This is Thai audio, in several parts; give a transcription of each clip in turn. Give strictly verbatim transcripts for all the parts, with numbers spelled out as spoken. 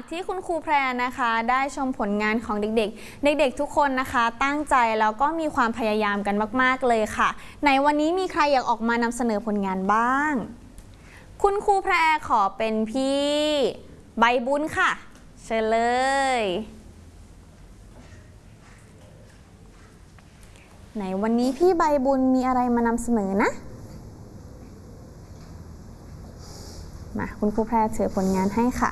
ที่คุณครูแพรนะคะได้ชมผลงานของเด็กๆเด็กๆทุกคนนะคะตั้งใจแล้วก็มีความพยายามกันมากๆเลยค่ะในวันนี้มีใครอยากออกมานำเสนอผลงานบ้างคุณครูแพรขอเป็นพี่ใบบุญค่ะเชิญเลยในวันนี้พี่ใบบุญมีอะไรมานำเสนอนะมาคุณครูแพรถือผลงานให้ค่ะ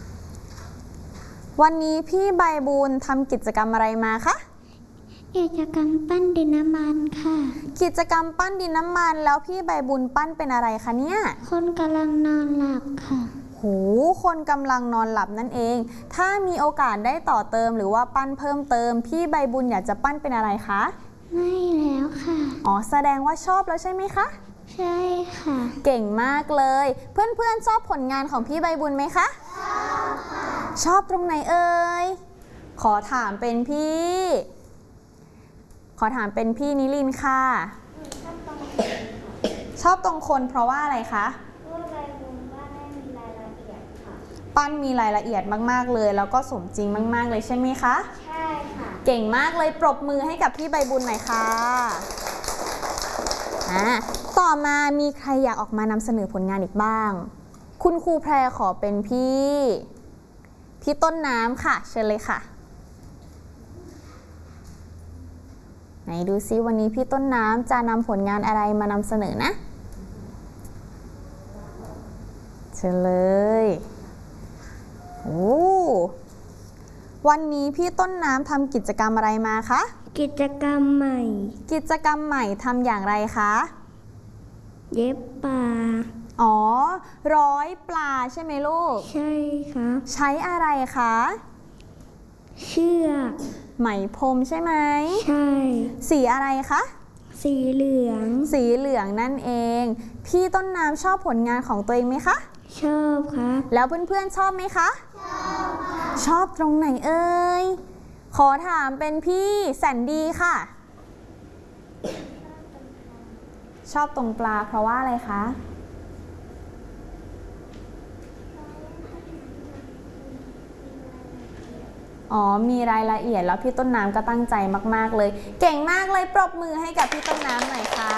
วันนี้พี่ใบบุญทำกิจกรรมอะไรมาคะกิจกรรมปั้นดินน้ำมันค่ะกิจกรรมปั้นดินน้ำมันแล้วพี่ใบบุญปั้นเป็นอะไรคะเนี่ยคนกำลังนอนหลับค่ะโหคนกำลังนอนหลับนั่นเองถ้ามีโอกาสได้ต่อเติมหรือว่าปั้นเพิ่มเติมพี่ใบบุญอยากจะปั้นเป็นอะไรคะไม่แล้วค่ะอ๋อแสดงว่าชอบแล้วใช่ไหมคะใช่ค่ะเก่งมากเลยเพื่อนๆชอบผลงานของพี่ใบบุญไหมคะชอบค่ะชอบตรงไหนเอ่ยขอถามเป็นพี่ขอถามเป็นพี่นิลินค่ะชอบตรงคนเพราะว่าอะไรคะว่าใบบุญปั้นมีรายละเอียดค่ะปั้นมีรายละเอียดมากๆเลยแล้วก็สมจริงมากๆเลยใช่ไหมคะใช่ค่ะเก่งมากเลยปรบมือให้กับพี่ใบบุญหน่อยค่ะอ่าต่อมามีใครอยากออกมานำเสนอผลงานอีกบ้างคุณครูแพรขอเป็นพี่พี่ต้นน้ำค่ะเชิญเลยค่ะไหนดูซิวันนี้พี่ต้นน้ำจะนำผลงานอะไรมานำเสนอนะเชิญเลยโอ้วันนี้พี่ต้นน้ำทำกิจกรรมอะไรมาคะกิจกรรมใหม่กิจกรรมใหม่ทำอย่างไรคะเย็บปลาอ๋อร้อยปลาใช่ไหมลูกใช่ครับใช้อะไรคะเชือกไหมพรมใช่ไหมใช่สีอะไรคะสีเหลืองสีเหลืองนั่นเองพี่ต้นน้ำชอบผลงานของตัวเองไหมคะชอบครับแล้วเพื่อนๆชอบไหมคะชอบค่ะชอบตรงไหนเอ่ยขอถามเป็นพี่แสนดีค่ะชอบตรงปลาเพราะว่าอะไรคะอ๋อมีรายละเอียดแล้วพี่ต้นน้ำก็ตั้งใจมากๆเลยเก่งมากเลยปรบมือให้กับพี่ต้นน้ำหน่อยค่ะ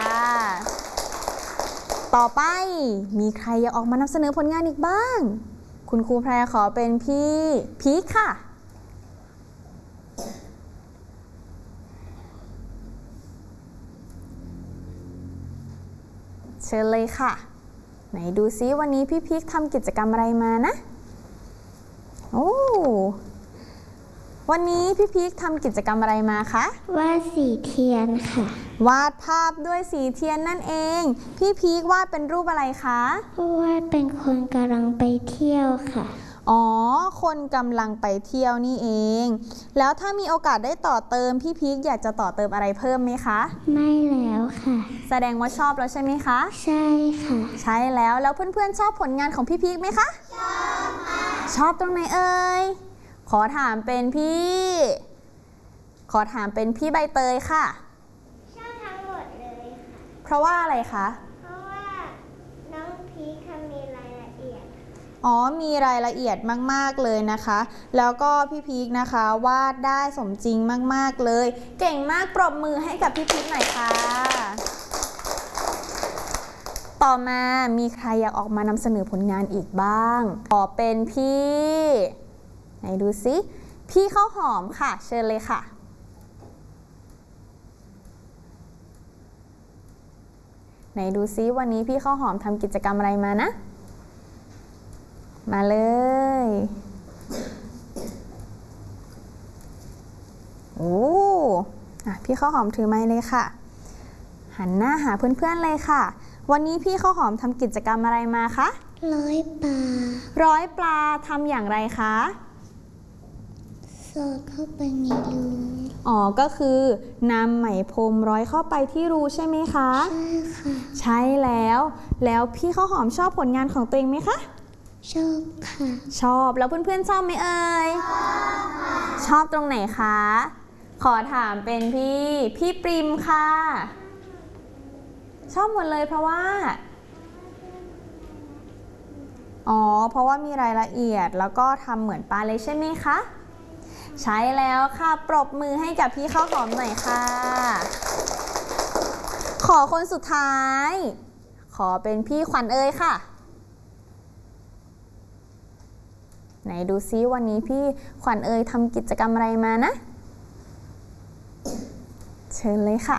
ต่อไปมีใครอยากออกมานำเสนอผลงานอีกบ้างคุณครูแพรขอเป็นพี่พีคค่ะเชิญเลยค่ะไหนดูซิวันนี้พี่พีคทำกิจกรรมอะไรมานะโอ้วันนี้พี่พีคทำกิจกรรมอะไรมาคะวาดสีเทียนค่ะวาดภาพด้วยสีเทียนนั่นเองพี่พีควาดเป็นรูปอะไรคะวาดเป็นคนกำลังไปเที่ยวค่ะอ๋อคนกำลังไปเที่ยวนี่เองแล้วถ้ามีโอกาสได้ต่อเติมพี่พีคอยากจะต่อเติมอะไรเพิ่มไหมคะไม่แล้วค่ะแสดงว่าชอบแล้วใช่ไหมคะใช่ค่ะใช่แล้วแล้วเพื่อนๆชอบผลงานของพี่พีคไหมคะชอบค่ะชอบตรงไหนเอ่ยขอถามเป็นพี่ขอถามเป็นพี่ใบเตยค่ะชอบทั้งหมดเลยค่ะเพราะว่าอะไรคะเพราะว่าน้องพีคมีรายละเอียดอ๋อมีรายละเอียดมากๆเลยนะคะแล้วก็พี่พีคนะคะวาดได้สมจริงมากๆเลยเก่งมากปรบมือให้กับพี่พีคหน่อยค่ะต่อมามีใครอยากออกมานำเสนอผลงานอีกบ้างขอเป็นพี่ไหนดูซิพี่ข้าวหอมค่ะเชิญเลยค่ะไหนดูซิวันนี้พี่ข้าวหอมทำกิจกรรมอะไรมานะมาเลยโอ้อ่ะพี่ข้าวหอมถือไม้เลยค่ะหันหน้าหาเพื่อนๆเลยค่ะวันนี้พี่ข้าวหอมทำกิจกรรมอะไรมาคะร้อยปลาร้อยปลาทำอย่างไรคะสอดเข้าไปในรูอ๋อก็คือนำไหมพรมร้อยเข้าไปที่รูใช่ไหมคะใช่ค่ะใช่แล้วแล้วพี่ข้าวหอมชอบผลงานของตัวเองไหมคะชอบค่ะชอบแล้วเพื่อนๆชอบไหมเอ่ยชอบค่ะชอบตรงไหนคะขอถามเป็นพี่พี่ปริมค่ะชอบหมดเลยเพราะว่าอ๋อเพราะว่ามีรายละเอียดแล้วก็ทำเหมือนปลาเลยใช่ไหมคะใช้แล้วค่ะปรบมือให้กับพี่ข้าวหอมหน่อยค่ะขอคนสุดท้ายขอเป็นพี่ขวัญเอ๋ยค่ะไหนดูซิวันนี้พี่ขวัญเอ๋ยทำกิจกรรมอะไรมานะเชิญเลยค่ะ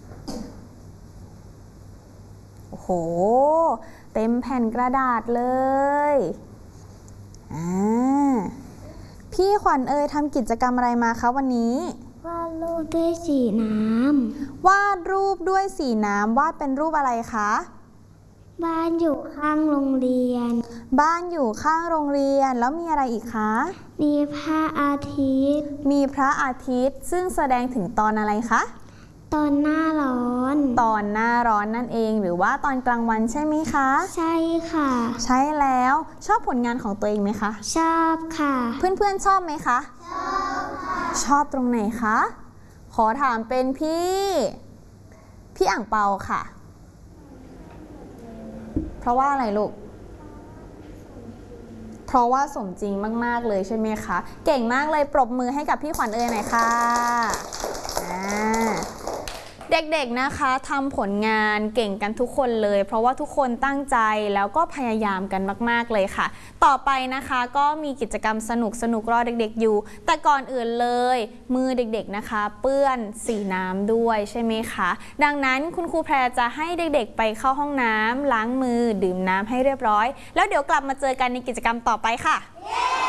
โอ้โหเต็มแผ่นกระดาษเลยอ่าพี่ขวัญเอ๋ยทำกิจกรรมอะไรมาคะวันนี้วาดรูปด้วยสีน้ำวาดรูปด้วยสีน้ำวาดเป็นรูปอะไรคะำบ้านอยู่ข้างโรงเรียนบ้านอยู่ข้างโรงเรียนแล้วมีอะไรอีกคะมีพระอาทิตย์มีพระอาทิตย์ซึ่งแสดงถึงตอนอะไรคะตอนหน้าร้อนตอนหน้าร้อนนั่นเองหรือว่าตอนกลางวันใช่ไหมคะใช่ค่ะใช่แล้วชอบผลงานของตัวเองไหมคะชอบค่ะเพื่อนๆชอบไหมคะชอบค่ะชอบตรงไหนคะขอถามเป็นพี่พี่อ่างเปาค่ะเพราะว่าอะไรลูกเพราะว่าสมจริงมากๆเลยใช่ไหมคะเก่งมากเลยปรบมือให้กับพี่ขวัญเอ๋ยหน่อยค่ะอ่าเด็กๆนะคะทำผลงานเก่งกันทุกคนเลยเพราะว่าทุกคนตั้งใจแล้วก็พยายามกันมากๆเลยค่ะต่อไปนะคะก็มีกิจกรรมสนุกสนุกรอเด็กๆอยู่แต่ก่อนอื่นเลยมือเด็กๆนะคะเปื้อนสีน้ำด้วยใช่ไหมคะดังนั้นคุณครูแพรจะให้เด็กๆไปเข้าห้องน้ำล้างมือดื่มน้ำให้เรียบร้อยแล้วเดี๋ยวกลับมาเจอกันในกิจกรรมต่อไปค่ะ